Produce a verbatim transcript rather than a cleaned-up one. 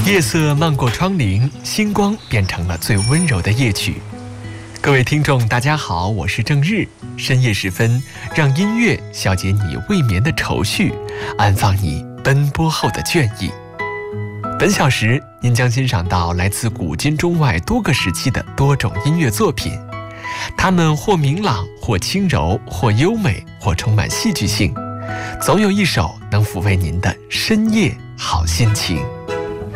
夜色漫过窗棂，星光变成了最温柔的夜曲。各位听众大家好，我是郑日。深夜时分，让音乐消解你未眠的愁绪，安放你奔波后的倦意。本小时您将欣赏到来自古今中外多个时期的多种音乐作品，它们或明朗，或轻柔，或优美，或充满戏剧性，总有一首能抚慰您的深夜好心情。